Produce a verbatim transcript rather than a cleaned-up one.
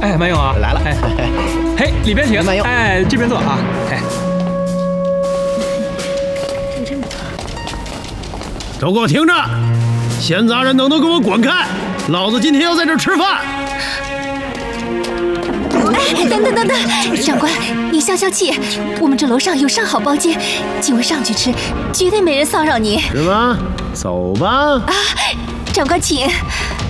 哎，慢用啊， 来了。 哎，嘿，里边请。 慢用。 哎，这边坐啊。哎。 都给我听着！闲杂人等都给我滚开！老子今天要在这儿吃饭。 哎，等等等等，长官，你消消气，我们这楼上有上好包间，今晚上去吃，绝对没人骚扰你。 是吗？走吧。 啊，长官请。